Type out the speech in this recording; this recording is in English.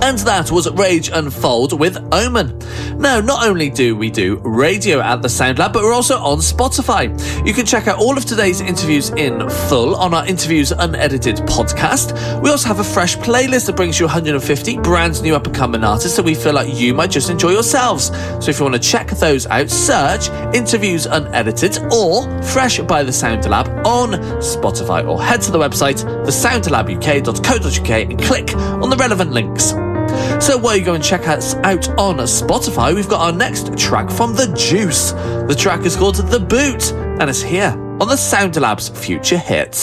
And that was Rage Unfold with Omen. Now, not only do we do radio at the Sound Lab, but we're also on Spotify. You can check out all of today's interviews in full on our Interviews Unedited podcast. We also have a fresh playlist that brings you 150 brand new up-and-coming artists that we feel like you might just enjoy yourselves. So if you want to check those out, search Interviews Unedited or Fresh by the Sound Lab on Spotify, or head to the website thesoundlabuk.co.uk and click on the relevant links. So while you go and check us out on Spotify, we've got our next track from The Juice. The track is called The Boot, and it's here on the Sound Lab's Future Hits.